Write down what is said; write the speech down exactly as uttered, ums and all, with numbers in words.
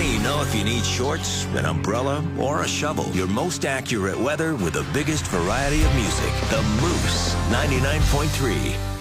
you know if you need shorts, an umbrella, or a shovel. Your most accurate weather with the biggest variety of music. The Moose ninety-nine point three.